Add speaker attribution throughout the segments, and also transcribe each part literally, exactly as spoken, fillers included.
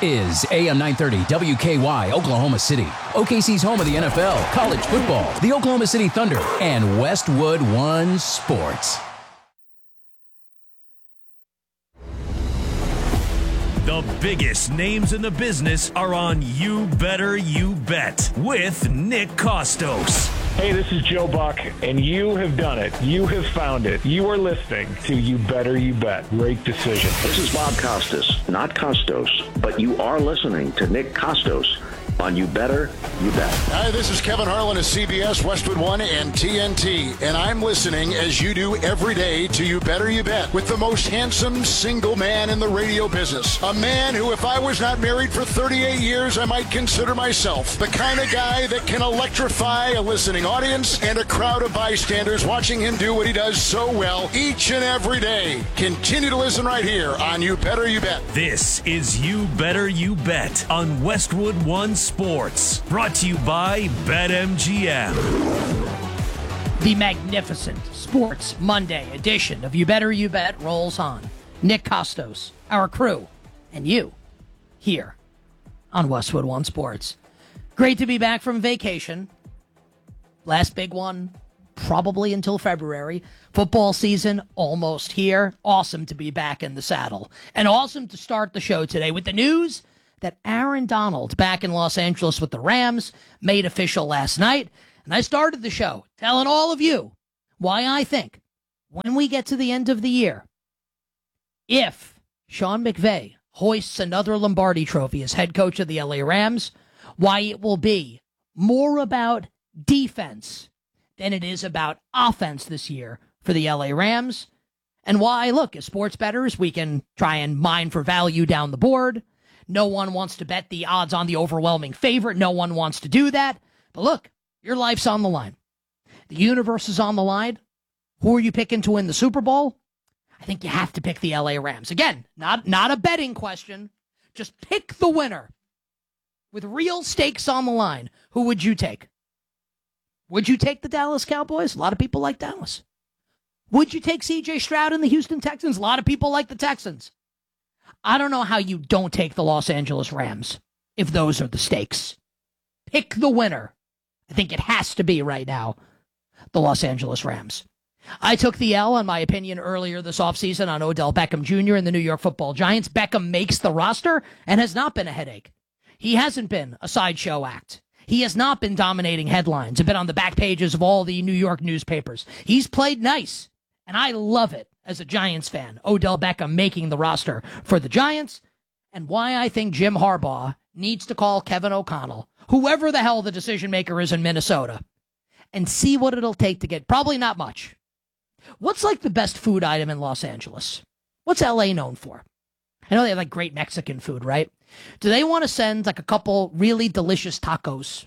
Speaker 1: is A M nine thirty W K Y, Oklahoma City. O K C's home of the N F L, college football, the Oklahoma City Thunder, and Westwood One Sports.
Speaker 2: The biggest names in the business are on You Better You Bet with Nick Kostos.
Speaker 3: Hey, this is Joe Buck, and you have done it. You have found it. You are listening to You Better You Bet. Great decision.
Speaker 4: This is Bob Costas, not Costos, but you are listening to Nick Kostos on You Better You Bet.
Speaker 5: Hi, this is Kevin Harlan of C B S, Westwood One, and T N T, and I'm listening as you do every day to You Better You Bet with the most handsome single man in the radio business. A man who, if I was not married for thirty-eight years, I might consider myself the kind of guy that can electrify a listening audience and a crowd of bystanders watching him do what he does so well each and every day. Continue to listen right here on You Better You Bet.
Speaker 2: This is You Better You Bet on Westwood One Sports, brought to you by BetMGM.
Speaker 6: The magnificent Sports Monday edition of You Better You Bet rolls on. Nick Kostos, our crew, and you here on Westwood One Sports. Great to be back from vacation. Last big one, probably until February. Football season almost here. Awesome to be back in the saddle. And awesome to start the show today with the news that Aaron Donald, back in Los Angeles with the Rams, made official last night. And I started the show telling all of you why I think when we get to the end of the year, if Sean McVay hoists another Lombardi trophy as head coach of the L A Rams, why it will be more about defense than it is about offense this year for the L A Rams. And why, look, as sports bettors, we can try and mine for value down the board. No one wants to bet the odds on the overwhelming favorite. No one wants to do that. But look, your life's on the line. The universe is on the line. Who are you picking to win the Super Bowl? I think you have to pick the L A Rams. Again, not, not a betting question. Just pick the winner. With real stakes on the line, who would you take? Would you take the Dallas Cowboys? A lot of people like Dallas. Would you take C J Stroud and the Houston Texans? A lot of people like the Texans. I don't know how you don't take the Los Angeles Rams if those are the stakes. Pick the winner. I think it has to be right now the Los Angeles Rams. I took the L on my opinion earlier this offseason on Odell Beckham Junior and the New York Football Giants. Beckham makes the roster and has not been a headache. He hasn't been a sideshow act. He has not been dominating headlines and been on the back pages of all the New York newspapers. He's played nice, and I love it as a Giants fan. Odell Beckham making the roster for the Giants, and why I think Jim Harbaugh needs to call Kevin O'Connell, whoever the hell the decision maker is in Minnesota, and see what it'll take to get, probably not much. What's like the best food item in Los Angeles? What's L A known for? I know they have like great Mexican food, right? Do they want to send like a couple really delicious tacos?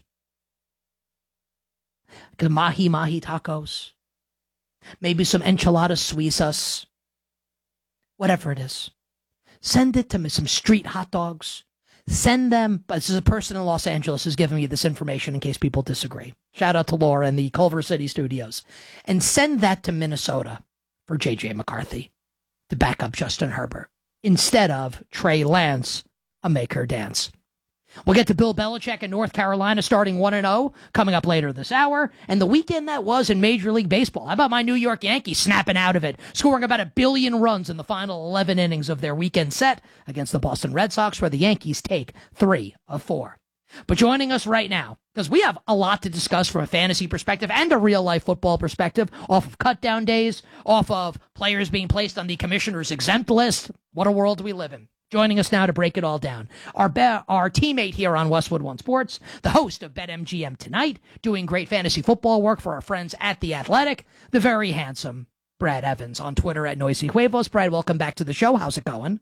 Speaker 6: Like the mahi mahi tacos. Maybe some enchiladas suizas. Whatever it is. Send it to me, some street hot dogs. Send them, but this is a person in Los Angeles who's giving me this information in case people disagree. Shout out to Laura in the Culver City studios. And send that to Minnesota for J J McCarthy to back up Justin Herbert instead of Trey Lance, a make her dance. We'll get to Bill Belichick in North Carolina starting one and oh coming up later this hour. And the weekend that was in Major League Baseball. How about my New York Yankees snapping out of it, scoring about a billion runs in the final eleven innings of their weekend set against the Boston Red Sox, where the Yankees take three of four. But joining us right now, because we have a lot to discuss from a fantasy perspective and a real-life football perspective, off of cut-down days, off of players being placed on the commissioner's exempt list. What a world we live in. Joining us now to break it all down, our be- our teammate here on Westwood One Sports, the host of BetMGM Tonight, doing great fantasy football work for our friends at The Athletic, the very handsome Brad Evans on Twitter at Noisy Huevos. Brad, welcome back to the show. How's it going?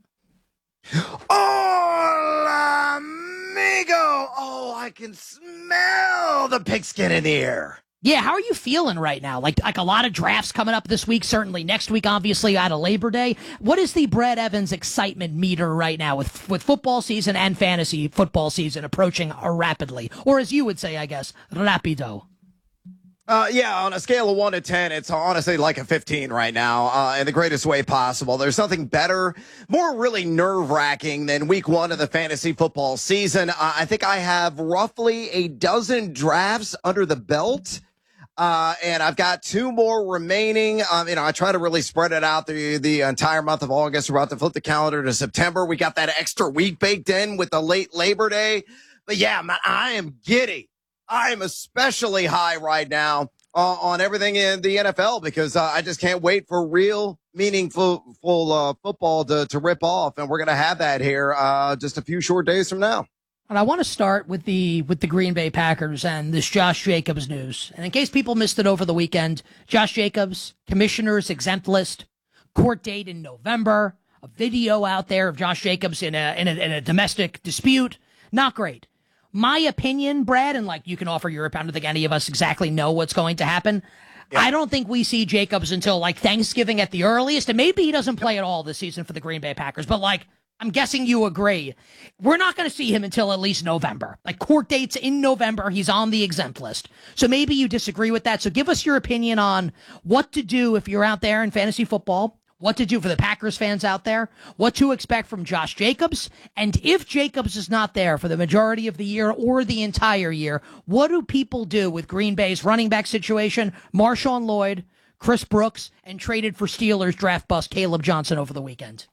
Speaker 7: Hola, amigo. Oh, I can smell the pigskin in the air.
Speaker 6: Yeah, how are you feeling right now? Like like a lot of drafts coming up this week, certainly next week, obviously, out of Labor Day. What is the Brad Evans excitement meter right now with with football season and fantasy football season approaching rapidly? Or as you would say, I guess, rapido.
Speaker 7: Uh, yeah, on a scale of one to ten, it's honestly like a fifteen right now, uh, in the greatest way possible. There's nothing better, more really nerve-wracking than week one of the fantasy football season. Uh, I think I have roughly a dozen drafts under the belt. Uh, and I've got two more remaining. Um, you know, I try to really spread it out the, the entire month of August. We're about to flip the calendar to September. We got that extra week baked in with the late Labor Day. But yeah, man, I am giddy. I am especially high right now uh, on everything in the N F L because uh, I just can't wait for real, meaningful full, uh, football to, to rip off. And we're going to have that here uh, just a few short days from now.
Speaker 6: And I want to start with the with the Green Bay Packers and this Josh Jacobs news. And in case people missed it over the weekend, Josh Jacobs, commissioner's exempt list, court date in November, a video out there of Josh Jacobs in a in a, in a domestic dispute. Not great. My opinion, Brad, and like you can offer your opinion, I don't think any of us exactly know what's going to happen. Yeah. I don't think we see Jacobs until like Thanksgiving at the earliest, and maybe he doesn't play at all this season for the Green Bay Packers, but like, I'm guessing you agree. We're not going to see him until at least November. Like court dates in November, he's on the exempt list. So maybe you disagree with that. So give us your opinion on what to do if you're out there in fantasy football, what to do for the Packers fans out there, what to expect from Josh Jacobs, and if Jacobs is not there for the majority of the year or the entire year, what do people do with Green Bay's running back situation, Marshawn Lloyd, Chris Brooks, and traded for Steelers draft bust Caleb Johnson over the weekend?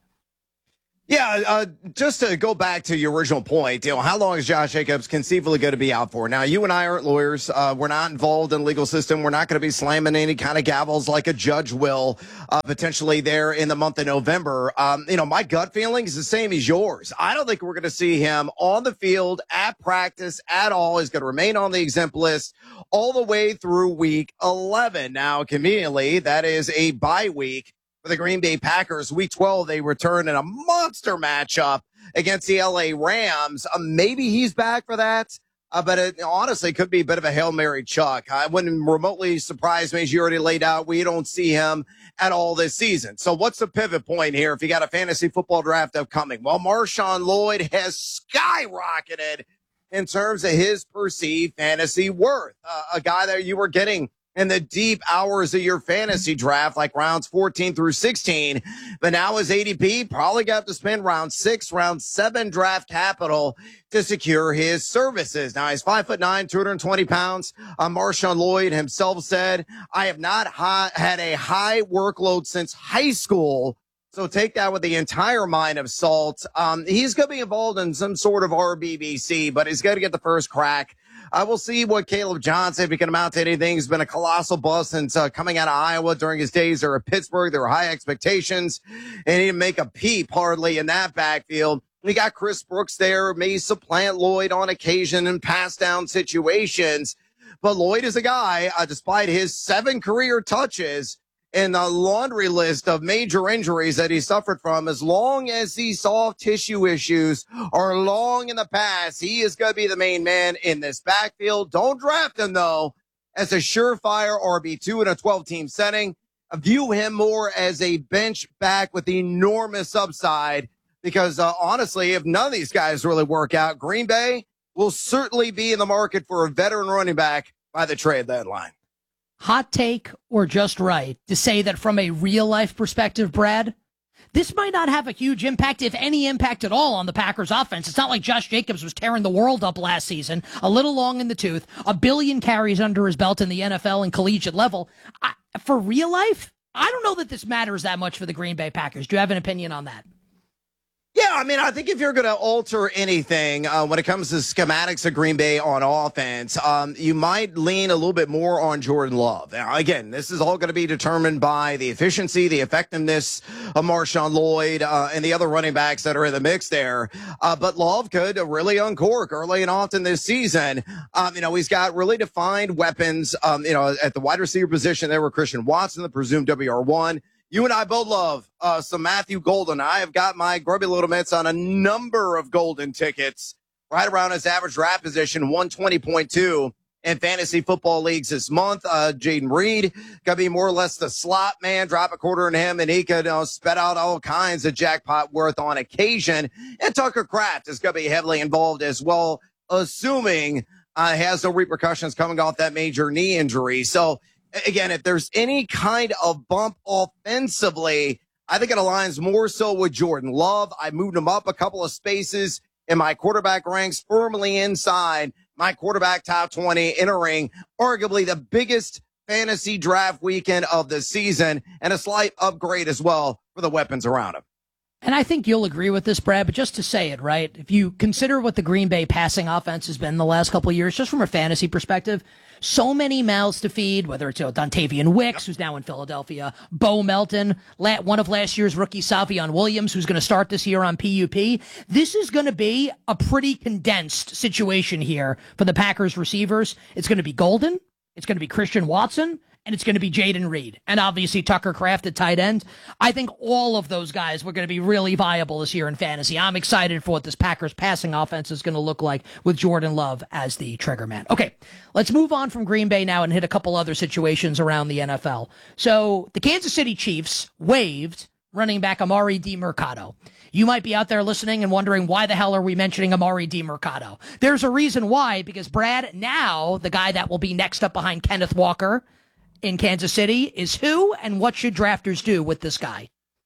Speaker 7: Yeah, uh, just to go back to your original point, you know, how long is Josh Jacobs conceivably going to be out for? Now, you and I aren't lawyers. Uh, we're not involved in the legal system. We're not going to be slamming any kind of gavels like a judge will uh, potentially there in the month of November. Um, you know, my gut feeling is the same as yours. I don't think we're going to see him on the field, at practice, at all. He's going to remain on the exempt list all the way through week eleven. Now, conveniently, that is a bye week for the Green Bay Packers. Week twelve, they return in a monster matchup against the L A Rams. Uh, maybe he's back for that, uh, but it honestly could be a bit of a Hail Mary Chuck. I wouldn't remotely surprise me, as you already laid out. We don't see him at all this season. So what's the pivot point here if you got a fantasy football draft upcoming? Well, Marshawn Lloyd has skyrocketed in terms of his perceived fantasy worth. Uh, a guy that you were getting in the deep hours of your fantasy draft, like rounds fourteen through sixteen. But now his A D P probably got to spend round six, round seven draft capital to secure his services. Now he's five foot nine, two hundred twenty pounds. Uh, Marshawn Lloyd himself said, I have not high, had a high workload since high school. So take that with the entire mind of salt. Um, he's going to be involved in some sort of R B B C, but he's going to get the first crack. I will see what Caleb Johnson, if he can amount to anything. He's been a colossal bust since uh, coming out of Iowa during his days there at Pittsburgh. There were high expectations, and he didn't make a peep hardly in that backfield. We got Chris Brooks there, may supplant Lloyd on occasion in pass down situations. But Lloyd is a guy, uh, despite his seven career touches, in the laundry list of major injuries that he suffered from, as long as these soft tissue issues are long in the past, he is going to be the main man in this backfield. Don't draft him, though, as a surefire R B two in a twelve-team setting. View him more as a bench back with enormous upside because, uh, honestly, if none of these guys really work out, Green Bay will certainly be in the market for a veteran running back by the trade deadline.
Speaker 6: Hot take or just right to say that from a real-life perspective, Brad, this might not have a huge impact, if any impact at all, on the Packers offense. It's not like Josh Jacobs was tearing the world up last season, a little long in the tooth, a billion carries under his belt in the N F L and collegiate level. I, for real life, I don't know that this matters that much for the Green Bay Packers. Do you have an opinion on that?
Speaker 7: Yeah, I mean, I think if you're going to alter anything uh, when it comes to schematics of Green Bay on offense, um, you might lean a little bit more on Jordan Love. Now, again, this is all going to be determined by the efficiency, the effectiveness of Marshawn Lloyd uh, and the other running backs that are in the mix there. Uh, but Love could really uncork early and often this season. Um, you know, he's got really defined weapons, um, you know, at the wide receiver position there with Christian Watson, the presumed W R one. You and I both love uh, some Matthew Golden. I have got my grubby little mitts on a number of Golden tickets right around his average draft position, one twenty point two in fantasy football leagues this month. Uh, Jaden Reed going to be more or less the slot man. Drop a quarter in him, and he could uh, spit out all kinds of jackpot worth on occasion. And Tucker Kraft is going to be heavily involved as well, assuming Uh, has no repercussions coming off that major knee injury. So, again, if there's any kind of bump offensively, I think it aligns more so with Jordan Love. I moved him up a couple of spaces in my quarterback ranks, firmly inside my quarterback top twenty, entering arguably the biggest fantasy draft weekend of the season, and a slight upgrade as well for the weapons around him.
Speaker 6: And I think you'll agree with this, Brad, but just to say it, right? If you consider what the Green Bay passing offense has been the last couple of years, just from a fantasy perspective, so many mouths to feed, whether it's you know, Dontavian Wicks, who's now in Philadelphia, Bo Melton, one of last year's rookie Savion Williams, who's going to start this year on P U P. This is going to be a pretty condensed situation here for the Packers receivers. It's going to be Golden. It's going to be Christian Watson. And it's going to be Jaden Reed. And obviously Tucker Kraft at tight end. I think all of those guys were going to be really viable this year in fantasy. I'm excited for what this Packers passing offense is going to look like with Jordan Love as the trigger man. Okay, let's move on from Green Bay now and hit a couple other situations around the N F L. So the Kansas City Chiefs waived running back Amari DiMercato. You might be out there listening and wondering, why the hell are we mentioning Amari DiMercato? There's a reason why, because Brad, now the guy that will be next up behind Kenneth Walker in Kansas City is who, and what should drafters do with this guy?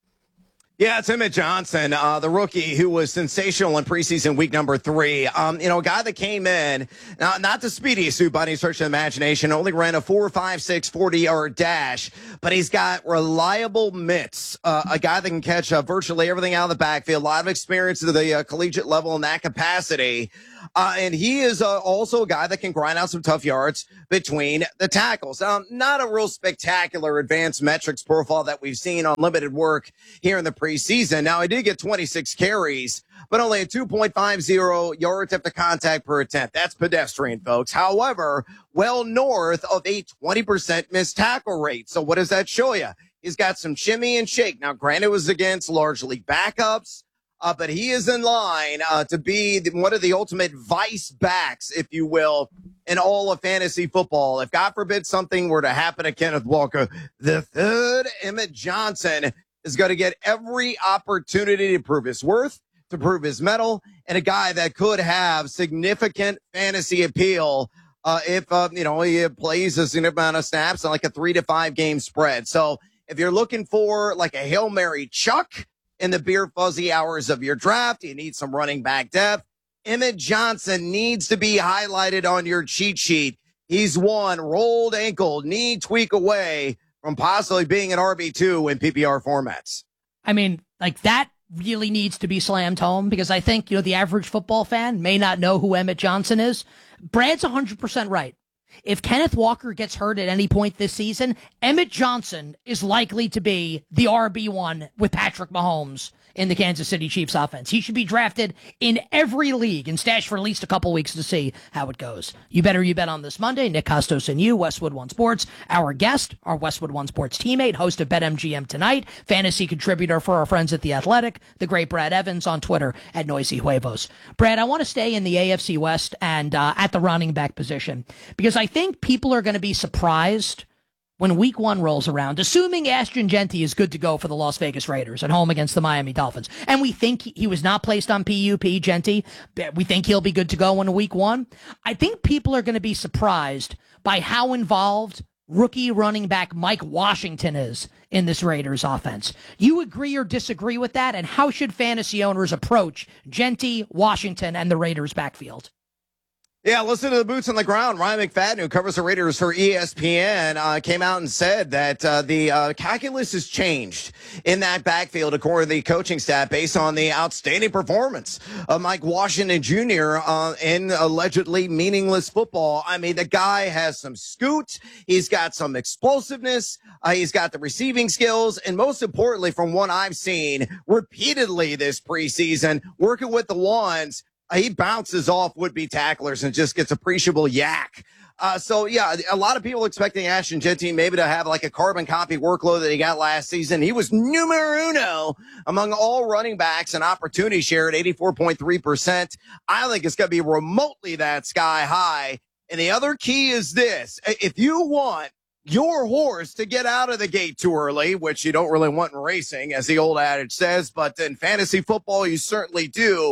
Speaker 7: Yeah, it's Emmett Johnson, uh, the rookie who was sensational in preseason week number three. Um, you know, a guy that came in, now, not the speediest suit by any stretch of the imagination, only ran a four five six forty-yard dash, but he's got reliable mitts, uh, a guy that can catch uh, virtually everything out of the backfield, a lot of experience at the uh, collegiate level in that capacity. Uh, and he is uh, also a guy that can grind out some tough yards between the tackles. Um, not a real spectacular advanced metrics profile that we've seen on limited work here in the preseason. Now, he did get twenty-six carries, but only a two point five oh yards after contact per attempt. That's pedestrian, folks. However, well north of a twenty percent missed tackle rate. So what does that show you? He's got some shimmy and shake. Now, granted, it was against largely backups. Uh, but he is in line uh, to be the, one of the ultimate vice backs, if you will, in all of fantasy football. If, God forbid, something were to happen to Kenneth Walker, the third Emmett Johnson is going to get every opportunity to prove his worth, to prove his mettle, and a guy that could have significant fantasy appeal uh, if, uh, you know, he plays a significant amount of snaps on like a three to five game spread. So if you're looking for like a Hail Mary Chuck in the beer fuzzy hours of your draft, you need some running back depth, Emmett Johnson needs to be highlighted on your cheat sheet. He's one rolled ankle, knee tweak away from possibly being an R B two in P P R formats.
Speaker 6: I mean, like that really needs to be slammed home, because I think, you know, the average football fan may not know who Emmett Johnson is. Brad's one hundred percent right. If Kenneth Walker gets hurt at any point this season, Emmett Johnson is likely to be the R B one with Patrick Mahomes in the Kansas City Chiefs offense. He should be drafted in every league and stashed for at least a couple weeks to see how it goes. You better you bet on this Monday. Nick Costos and you, Westwood One Sports. Our guest, our Westwood One Sports teammate, host of BetMGM Tonight, fantasy contributor for our friends at The Athletic, the great Brad Evans on Twitter at Noisy Huevos. Brad, I want to stay in the A F C West and uh, at the running back position, because I think people are going to be surprised when week one rolls around, assuming Ashton Jeanty is good to go for the Las Vegas Raiders at home against the Miami Dolphins. And we think he was not placed on P U P, Jeanty. We think he'll be good to go in week one. I think people are going to be surprised by how involved rookie running back Mike Washington is in this Raiders offense. You agree or disagree with that? And how should fantasy owners approach Jeanty, Washington, and the Raiders backfield?
Speaker 7: Yeah, listen to the boots on the ground. Ryan McFadden, who covers the Raiders for E S P N, uh, came out and said that uh, the uh, calculus has changed in that backfield, according to the coaching staff, based on the outstanding performance of Mike Washington Junior Uh, in allegedly meaningless football. I mean, the guy has some scoot. He's got some explosiveness. Uh, he's got the receiving skills. And most importantly, from what I've seen repeatedly this preseason, working with the ones, he bounces off would-be tacklers and just gets appreciable yak. Uh, so, yeah, a lot of people expecting Ashton Jeanty maybe to have like a carbon copy workload that he got last season. He was numero uno among all running backs and opportunity share at eighty-four point three percent. I don't think it's going to be remotely that sky high. And the other key is this. If you want your horse to get out of the gate too early, which you don't really want in racing, as the old adage says, but in fantasy football, you certainly do,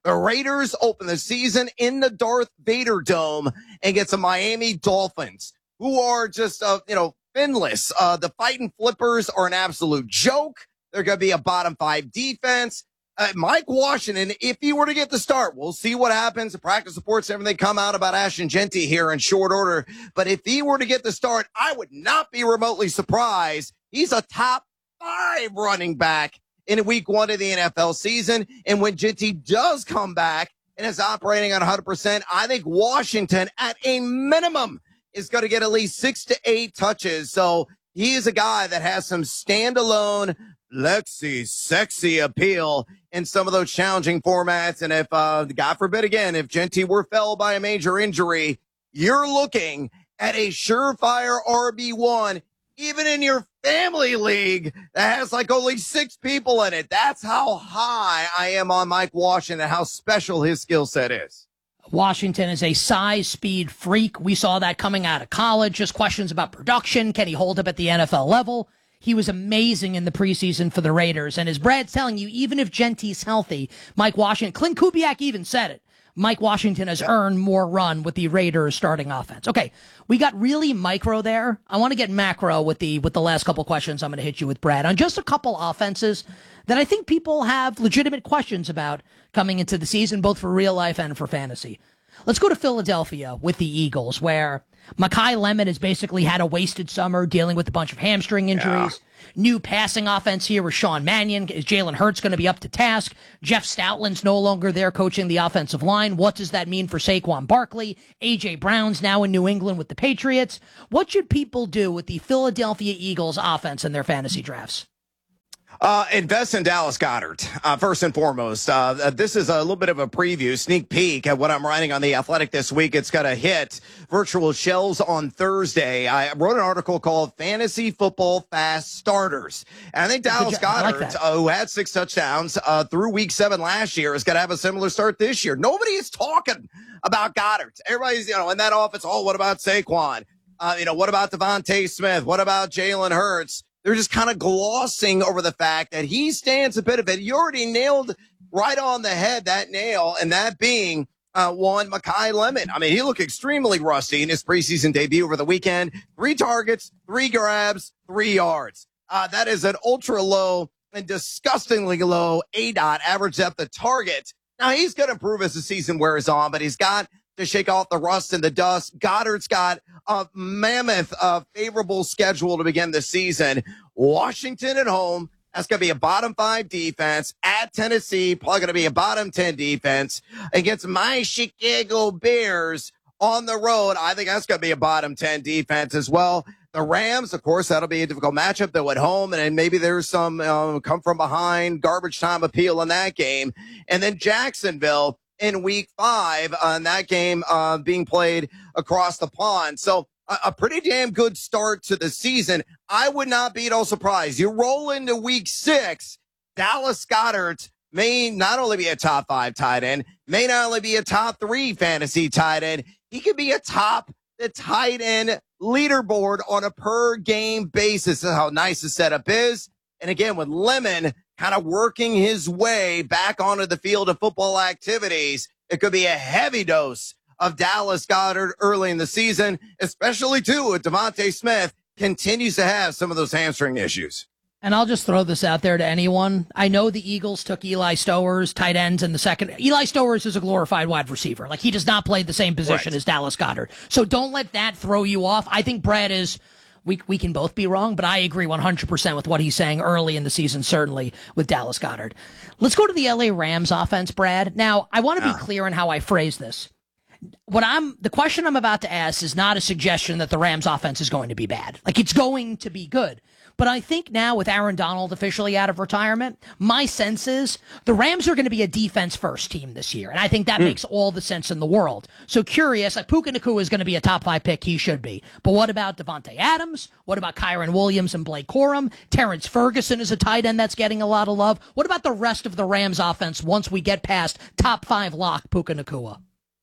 Speaker 7: The Raiders open the season in the Darth Vader Dome against the Miami Dolphins, who are just, uh, you know, finless. Uh, the Fighting Flippers are an absolute joke. They're going to be a bottom five defense. Uh, Mike Washington, if he were to get the start, we'll see what happens. The practice reports, everything come out about Ashton Jeanty here in short order. But if he were to get the start, I would not be remotely surprised. He's a top five running back in week one of the N F L season. And when Jeanty does come back and is operating at one hundred percent, I think Washington at a minimum is going to get at least six to eight touches. So he is a guy that has some standalone Lexi sexy appeal in some of those challenging formats. And if, uh, God forbid again, if Jeanty were felled by a major injury, you're looking at a surefire R B one, even in your family league that has like only six people in it. That's how high I am on Mike Washington, how special his skill set is.
Speaker 6: Washington is a size speed freak. We saw that coming out of college. Just questions about production. Can he hold up at the N F L level? He was amazing in the preseason for the Raiders. And as Brad's telling you, even if Jeanty's healthy, Mike Washington, Clint Kubiak even said it, Mike Washington has earned more run with the Raiders starting offense. Okay, we got really micro there. I want to get macro with the with the last couple questions I'm going to hit you with, Brad, on just a couple offenses that I think people have legitimate questions about coming into the season, both for real life and for fantasy. Let's go to Philadelphia with the Eagles, where Mekhi Lemon has basically had a wasted summer dealing with a bunch of hamstring injuries. Yeah. New passing offense here with Sean Mannion. Is Jalen Hurts going to be up to task? Jeff Stoutland's no longer there coaching the offensive line. What does that mean for Saquon Barkley? A J. Brown's now in New England with the Patriots. What should people do with the Philadelphia Eagles offense in their fantasy drafts?
Speaker 7: Uh, invest in Dallas Goedert, uh, first and foremost. Uh, this is a little bit of a preview, sneak peek at what I'm writing on The Athletic this week. It's going to hit virtual shelves on Thursday. I wrote an article called Fantasy Football Fast Starters. And I think Dallas Goedert, like uh, who had six touchdowns uh, through week seven last year, is going to have a similar start this year. Nobody is talking about Goedert. Everybody's, you know, in that office, oh, what about Saquon? Uh, you know, what about Devontae Smith? What about Jalen Hurts? They're just kind of glossing over the fact that he stands a bit of it. You already nailed right on the head that nail, and that being uh, one, Mekhi Lemon. I mean, he looked extremely rusty in his preseason debut over the weekend. Three targets, three grabs, three yards. Uh, that is an ultra low and disgustingly low A DOT, average depth of target. Now, he's going to improve as the season wears on, but he's got to shake off the rust and the dust. Goddard's got a mammoth uh, favorable schedule to begin the season. Washington at home. That's going to be a bottom five defense. At Tennessee, probably going to be a bottom ten defense. Against my Chicago Bears on the road, I think that's going to be a bottom ten defense as well. The Rams, of course, that'll be a difficult matchup, though, at home. And maybe there's some uh, come from behind garbage time appeal in that game. And then Jacksonville in week five on uh, that game uh, being played across the pond. So a, a pretty damn good start to the season. I would not be at all surprised. You roll into week six, Dallas Goedert may not only be a top five tight end, may not only be a top three fantasy tight end, he could be a top the tight end leaderboard on a per game basis. That's how nice the setup is. And again, with Lemon kind of working his way back onto the field of football activities, it could be a heavy dose of Dallas Goedert early in the season, especially, too, if Devontae Smith continues to have some of those hamstring issues.
Speaker 6: And I'll just throw this out there to anyone. I know the Eagles took Eli Stowers, tight ends in the second. Eli Stowers is a glorified wide receiver. Like, he does not play the same position right. as Dallas Goedert. So don't let that throw you off. I think Brad is... We we can both be wrong, but I agree one hundred percent with what he's saying early in the season, certainly with Dallas Goedert. Let's go to the L A Rams offense, Brad. Now, I want to be clear on how I phrase this. What I'm the question I'm about to ask is not a suggestion that the Rams offense is going to be bad. Like, it's going to be good. But I think now with Aaron Donald officially out of retirement, my sense is the Rams are going to be a defense-first team this year. And I think that mm. makes all the sense in the world. So curious, like Puka Nacua is going to be a top-five pick. He should be. But what about Devontae Adams? What about Kyron Williams and Blake Corum? Terrence Ferguson is a tight end that's getting a lot of love. What about the rest of the Rams offense once we get past top-five lock Puka Nacua?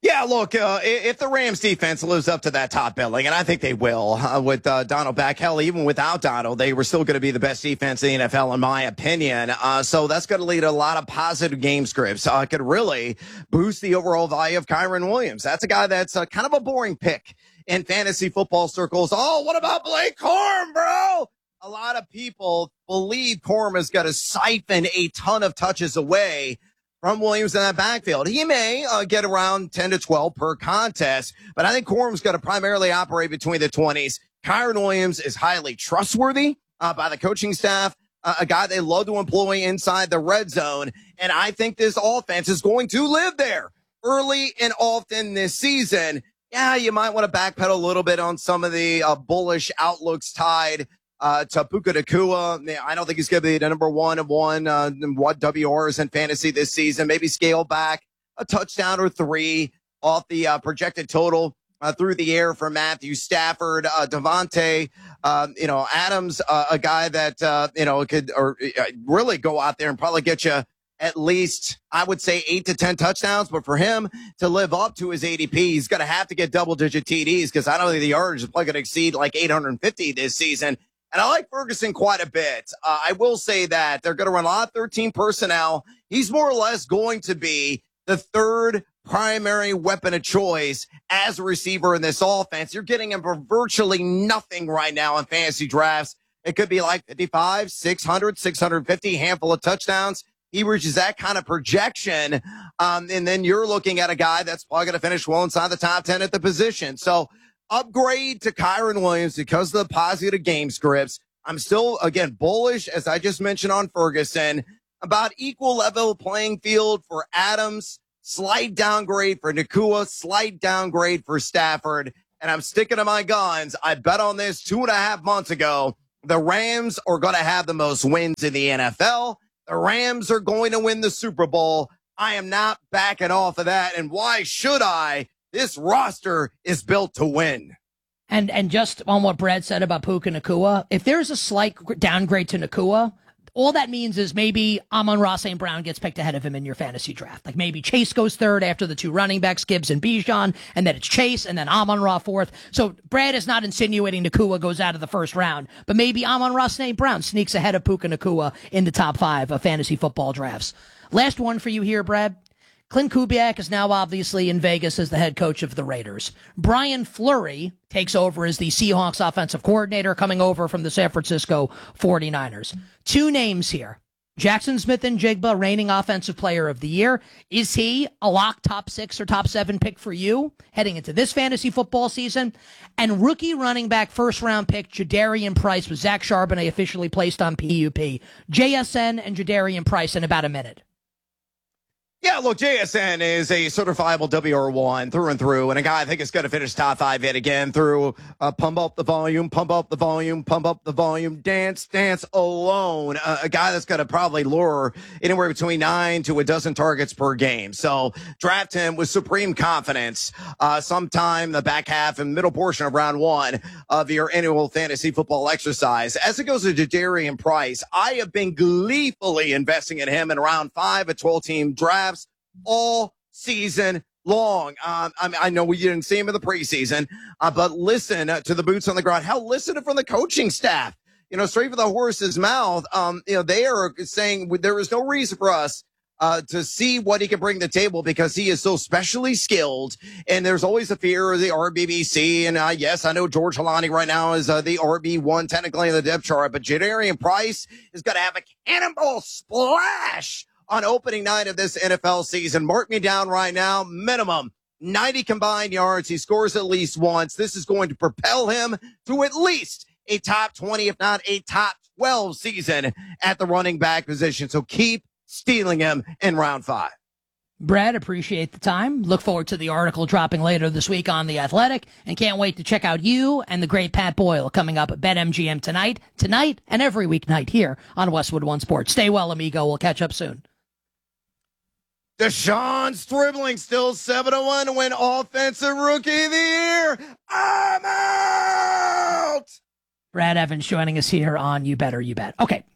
Speaker 7: Yeah, look, uh, if the Rams defense lives up to that top billing, and I think they will, uh, with uh, Donald back, hell, even without Donald, they were still going to be the best defense in the N F L, in my opinion. Uh, so that's going to lead to a lot of positive game scripts. Uh, could really boost the overall value of Kyren Williams. That's a guy that's uh, kind of a boring pick in fantasy football circles. Oh, what about Blake Corum, bro? A lot of people believe Corum is going to siphon a ton of touches away from Williams in that backfield. He may uh, get around ten to twelve per contest, but I think Corum's going to primarily operate between the twenties. Kyren Williams is highly trustworthy uh, by the coaching staff, uh, a guy they love to employ inside the red zone, and I think this offense is going to live there early and often this season. Yeah, you might want to backpedal a little bit on some of the uh, bullish outlooks tied Uh, to Puka Nacua. I don't think he's going to be the number one of one, uh, what W Rs in fantasy this season. Maybe scale back a touchdown or three off the uh, projected total uh, through the air for Matthew Stafford. Uh, Devontae, uh, you know, Adams, uh, a guy that, uh, you know, could or uh, really go out there and probably get you at least, I would say, eight to ten touchdowns. But for him to live up to his A D P, he's going to have to get double-digit T Ds because I don't think the yardage is probably going to exceed like eight hundred fifty this season. And I like Ferguson quite a bit. Uh, I will say that they're going to run a lot of thirteen personnel. He's more or less going to be the third primary weapon of choice as a receiver in this offense. You're getting him for virtually nothing right now in fantasy drafts. It could be like fifty-five, six hundred, six hundred fifty, handful of touchdowns. He reaches that kind of projection. Um, and then you're looking at a guy that's probably going to finish well inside the top ten at the position. So, upgrade to Kyren Williams because of the positive game scripts. I'm still, again, bullish, as I just mentioned on Ferguson, about equal level playing field for Adams, slight downgrade for Nacua, slight downgrade for Stafford. And I'm sticking to my guns. I bet on this two and a half months ago. The Rams are going to have the most wins in the N F L. The Rams are going to win the Super Bowl. I am not backing off of that. And why should I? This roster is built to win.
Speaker 6: And and just on what Brad said about Puka Nacua, if there's a slight downgrade to Nacua, all that means is maybe Amon-Ra Saint Brown gets picked ahead of him in your fantasy draft. Like maybe Chase goes third after the two running backs, Gibbs and Bijan, and then it's Chase and then Amon-Ra fourth. So Brad is not insinuating Nacua goes out of the first round, but maybe Amon-Ra Saint Brown sneaks ahead of Puka Nacua in the top five of fantasy football drafts. Last one for you here, Brad. Clint Kubiak is now obviously in Vegas as the head coach of the Raiders. Brian Fleury takes over as the Seahawks offensive coordinator, coming over from the San Francisco forty-niners. Two names here. Jackson Smith-Njigba, reigning offensive player of the year. Is he a lock top six or top seven pick for you heading into this fantasy football season? And rookie running back first round pick Jadarian Price with Zach Charbonnet officially placed on P U P. J S N and Jadarian Price in about a minute.
Speaker 7: Yeah, look, J S N is a certifiable W R one through and through, and a guy I think is going to finish top five yet again through uh, pump up the volume, pump up the volume, pump up the volume, dance, dance alone. Uh, a guy that's going to probably lure anywhere between nine to a dozen targets per game. So draft him with supreme confidence uh, sometime the back half and middle portion of round one of your annual fantasy football exercise. As it goes to Jadarian Price, I have been gleefully investing in him in round five, a twelve-team draft. All season long. Um, I mean, I know we didn't see him in the preseason, uh, but listen uh, to the boots on the ground. Hell, listen from the coaching staff. You know, straight from the horse's mouth. Um, you know, they are saying there is no reason for us uh, to see what he can bring to the table because he is so specially skilled. And there's always a fear of the R B B C. And uh, yes, I know George Halani right now is uh, the R B one technically in the depth chart, but Jadarian Price is going to have a cannonball splash on opening night of this N F L season. Mark me down right now. Minimum ninety combined yards. He scores at least once. This is going to propel him to at least a top twenty, if not a top twelve season at the running back position. So keep stealing him in round five.
Speaker 6: Brad, appreciate the time. Look forward to the article dropping later this week on The Athletic, and can't wait to check out you and the great Pat Boyle coming up at BetMGM tonight, tonight, and every weeknight here on Westwood One Sports. Stay well, amigo. We'll catch up soon.
Speaker 7: Deshaun Stribling still seven to one to win Offensive Rookie of the Year. I'm out!
Speaker 6: Brad Evans joining us here on You Better You Bet. Okay.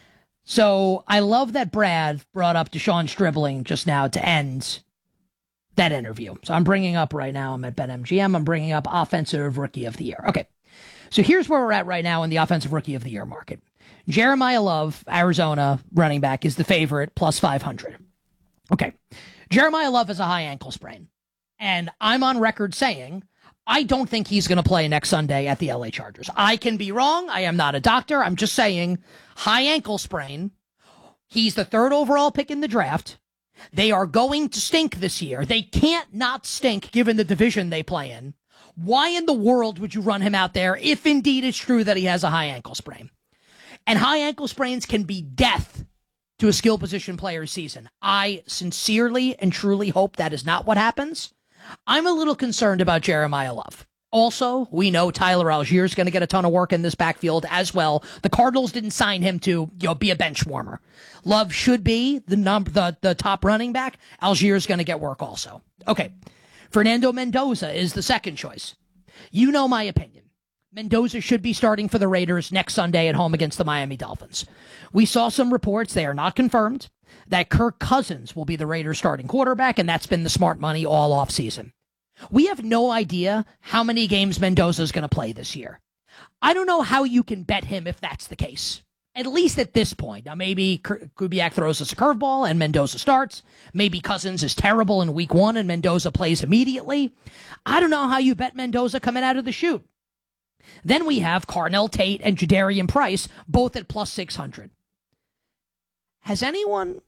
Speaker 6: So I love that Brad brought up Deshaun Stribling just now to end that interview. So I'm bringing up right now, I'm at BetMGM, I'm bringing up Offensive Rookie of the Year. Okay, so here's where we're at right now in the Offensive Rookie of the Year market. Jeremiah Love, Arizona running back, is the favorite, plus five hundred. Okay, Jeremiah Love has a high ankle sprain, and I'm on record saying I don't think he's going to play next Sunday at the L A Chargers. I can be wrong. I am not a doctor. I'm just saying high ankle sprain. He's the third overall pick in the draft. They are going to stink this year. They can't not stink given the division they play in. Why in the world would you run him out there if indeed it's true that he has a high ankle sprain? And high ankle sprains can be death to a skill position player's season. I sincerely and truly hope that is not what happens. I'm a little concerned about Jeremiah Love. Also, we know Tyler Algier is going to get a ton of work in this backfield as well. The Cardinals didn't sign him to, you know, be a bench warmer. Love should be the number, the, the top running back. Algier is going to get work also. Okay. Fernando Mendoza is the second choice. You know my opinion. Mendoza should be starting for the Raiders next Sunday at home against the Miami Dolphins. We saw some reports, they are not confirmed, that Kirk Cousins will be the Raiders starting quarterback, and that's been the smart money all offseason. We have no idea how many games Mendoza is going to play this year. I don't know how you can bet him if that's the case, at least at this point. Now, maybe Kubiak throws us a curveball and Mendoza starts. Maybe Cousins is terrible in week one and Mendoza plays immediately. I don't know how you bet Mendoza coming out of the chute. Then we have Carnell Tate and Jadarian Price, both at plus six hundred. Has anyone,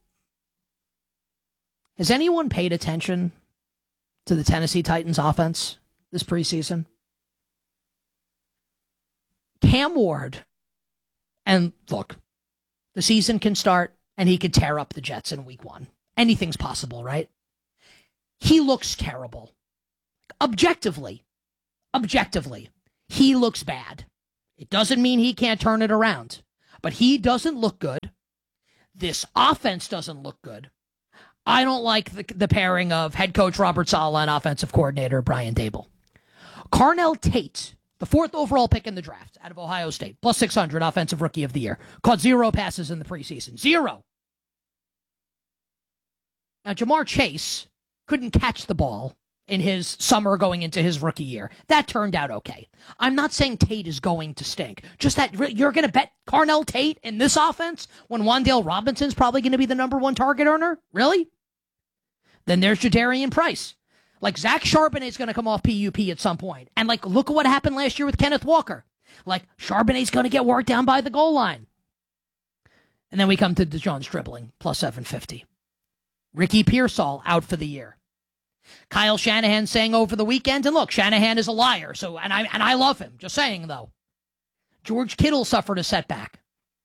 Speaker 6: has anyone paid attention to the Tennessee Titans offense this preseason? Cam Ward, and look, the season can start and he could tear up the Jets in week one. Anything's possible, right? He looks terrible. Objectively, objectively, he looks bad. It doesn't mean he can't turn it around, but he doesn't look good. This offense doesn't look good. I don't like the, the pairing of head coach Robert Saleh and offensive coordinator Brian Daboll. Carnell Tate, the fourth overall pick in the draft out of Ohio State, plus six hundred, offensive rookie of the year, caught zero passes in the preseason. Zero. Now, Jamar Chase couldn't catch the ball in his summer going into his rookie year. That turned out okay. I'm not saying Tate is going to stink. Just that you're going to bet Carnell Tate in this offense when Wan'Dale Robinson's probably going to be the number one target earner? Really? Then there's Jadarian Price. Like, Zach Charbonnet's going to come off P U P at some point. And, like, look at what happened last year with Kenneth Walker. Like, Charbonnet's going to get worked down by the goal line. And then we come to DeJohn Stribling, plus seven fifty. Ricky Pearsall out for the year. Kyle Shanahan saying over the weekend, and look, Shanahan is a liar, so and I and I love him. Just saying, though. George Kittle suffered a setback.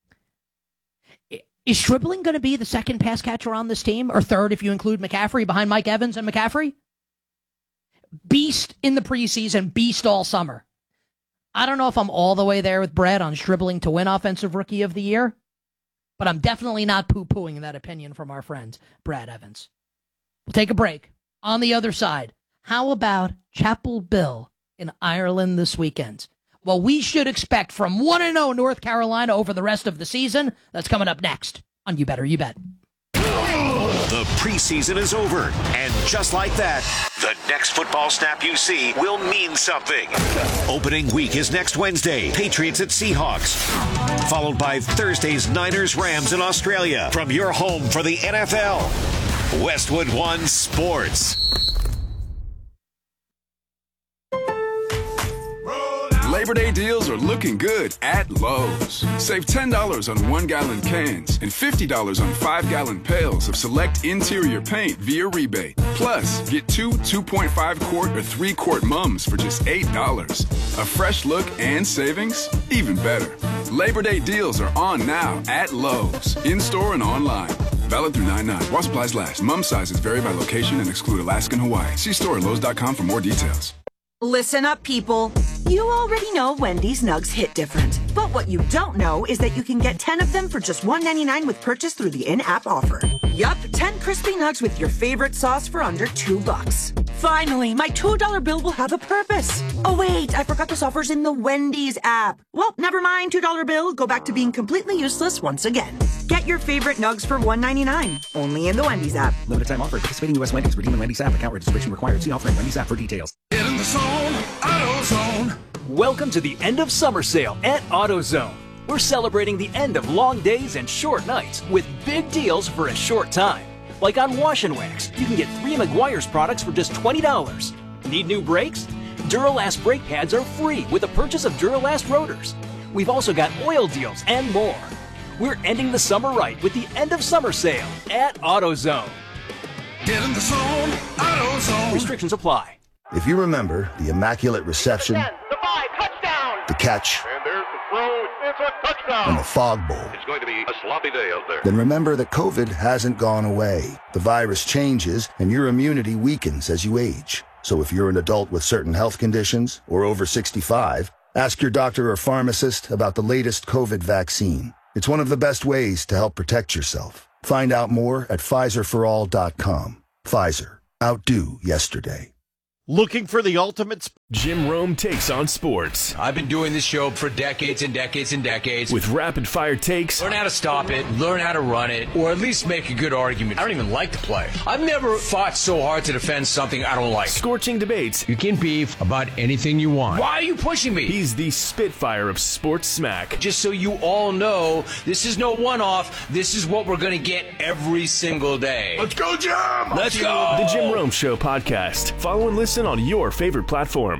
Speaker 6: Is Stribling going to be the second pass catcher on this team, or third if you include McCaffrey behind Mike Evans and McCaffrey? Beast in the preseason, beast all summer. I don't know if I'm all the way there with Brad on Stribling to win Offensive Rookie of the Year, but I'm definitely not poo-pooing that opinion from our friend Brad Evans. We'll take a break. On the other side, how about Chapel Bill in Ireland this weekend? Well, we should expect from one and oh North Carolina over the rest of the season. That's coming up next on You Better You Bet.
Speaker 8: The preseason is over, and just like that, the next football snap you see will mean something. Opening week is next Wednesday, Patriots at Seahawks, followed by Thursday's Niners-Rams in Australia. From your home for the N F L, Westwood One Sports.
Speaker 9: Labor Day deals are looking good at Lowe's. Save ten dollars on one-gallon cans and fifty dollars on five-gallon pails of select interior paint via rebate. Plus, get two two point five quart or three quart mums for just eight dollars. A fresh look and savings? Even better. Labor Day deals are on now at Lowe's, in-store and online. Valid through nine nine. While supplies last. Mum sizes vary by location and exclude Alaska and Hawaii. See store at Lowe's dot com for more details.
Speaker 10: Listen up, people. You already know Wendy's Nugs hit different. But what you don't know is that you can get ten of them for just one ninety-nine with purchase through the in-app offer. Yup, ten crispy nugs with your favorite sauce for under two bucks. Finally, my two dollar bill will have a purpose. Oh wait, I forgot this offer's in the Wendy's app. Well, never mind, two dollar bill. Go back to being completely useless once again. Get your favorite nugs for one ninety-nine. Only in the Wendy's app.
Speaker 11: Limited time offer. Participating U S Wendy's. Redeem the Wendy's app. Account registration required. See offer in Wendy's app for details.
Speaker 12: Get in the zone. AutoZone.
Speaker 13: Welcome to the end of summer sale at AutoZone. We're celebrating the end of long days and short nights with big deals for a short time. Like on Wash and Wax, you can get three Meguiar's products for just twenty dollars. Need new brakes? Duralast brake pads are free with the purchase of Duralast rotors. We've also got oil deals and more. We're ending the summer right with the end of summer sale at AutoZone.
Speaker 12: Get in the zone, AutoZone.
Speaker 13: Restrictions apply.
Speaker 14: If you remember the immaculate reception,
Speaker 15: the five, touchdown.
Speaker 14: the catch,
Speaker 15: and there's the throw, it's a touchdown.
Speaker 14: and the fog bowl,
Speaker 15: It's going to be a sloppy day out there.
Speaker 14: then remember that COVID hasn't gone away. The virus changes and your immunity weakens as you age. So if you're an adult with certain health conditions or over sixty-five, ask your doctor or pharmacist about the latest COVID vaccine. It's one of the best ways to help protect yourself. Find out more at Pfizer for all dot com. Pfizer. Outdo yesterday.
Speaker 16: Looking for the ultimate... Sp-
Speaker 2: Jim Rome takes on sports.
Speaker 17: I've been doing this show for decades and decades and decades.
Speaker 2: With rapid-fire takes.
Speaker 17: Learn how to stop it, learn how to run it, or at least make a good argument. I don't even like the play. I've never fought so hard to defend something I don't like.
Speaker 2: Scorching debates.
Speaker 17: You can beef about anything you want. Why are you pushing me?
Speaker 2: He's the Spitfire of sports smack.
Speaker 17: Just so you all know, this is no one-off. This is what we're going to get every single day.
Speaker 12: Let's go, Jim!
Speaker 17: Let's go!
Speaker 2: The Jim Rome Show podcast. Follow and listen on your favorite platform.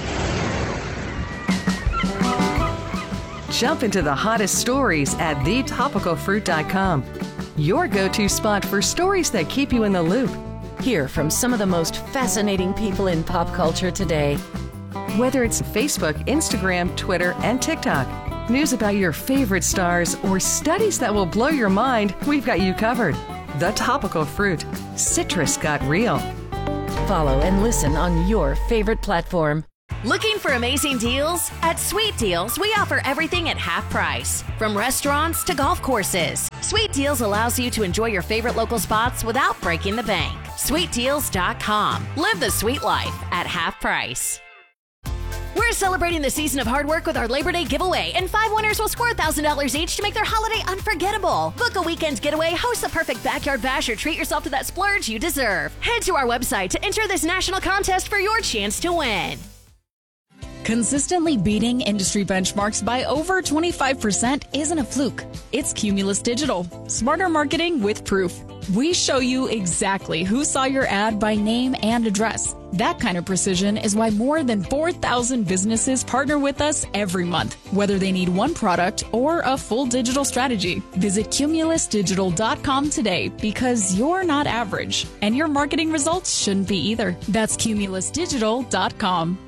Speaker 18: Jump into the hottest stories at the topical fruit dot com. Your go-to spot for stories that keep you in the loop.
Speaker 19: Hear from some of the most fascinating people in pop culture today.
Speaker 18: Whether it's Facebook, Instagram, Twitter, and TikTok, news about your favorite stars, or studies that will blow your mind, we've got you covered. The Topical Fruit. Citrus got real.
Speaker 19: Follow and listen on your favorite platform.
Speaker 20: Looking for amazing deals? At Sweet Deals, we offer everything at half price, from restaurants to golf courses. Sweet Deals allows you to enjoy your favorite local spots without breaking the bank. sweet deals dot com. Live the sweet life at half price. We're celebrating the season of hard work with our Labor Day giveaway, and five winners will score one thousand dollars each to make their holiday unforgettable. Book a weekend getaway, host the perfect backyard bash, or treat yourself to that splurge you deserve. Head to our website to enter this national contest for your chance to win.
Speaker 21: Consistently beating industry benchmarks by over twenty-five percent isn't a fluke. It's Cumulus Digital. Smarter marketing with proof. We show you exactly who saw your ad by name and address. That kind of precision is why more than four thousand businesses partner with us every month, whether they need one product or a full digital strategy. Visit cumulus digital dot com today, because you're not average, and your marketing results shouldn't be either. That's cumulus digital dot com.